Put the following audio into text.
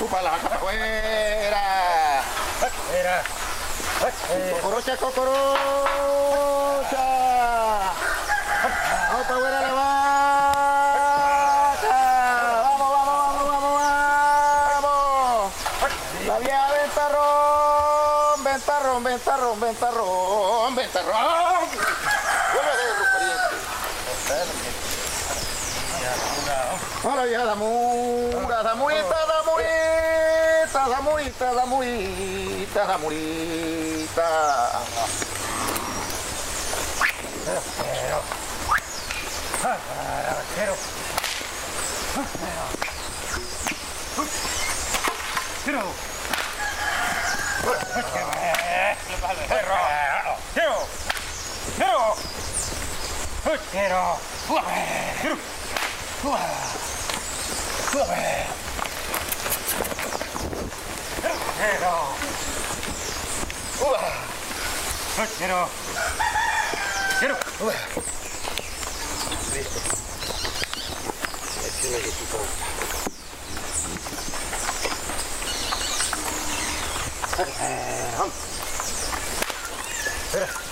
para la afuera. Cocorocha, cocorocha. Vamos para afuera la vaca. Vamos, vamos, vamos, vamos, vamos. La vieja ventarrón, ventarrón, ventarrón, ventarrón, ventarrón. Hola vieja Damura, Damurita, Damurita, Damurita, Damurita, Damurita. Listo.